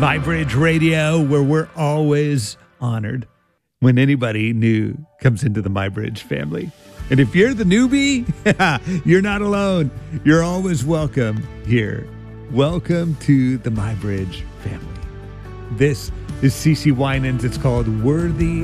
MyBridge Radio, where we're always honored when anybody new comes into the MyBridge family. And if you're the newbie, you're not alone. You're always welcome here. Welcome to the MyBridge family. This is CeCe Winans. It's called Worthy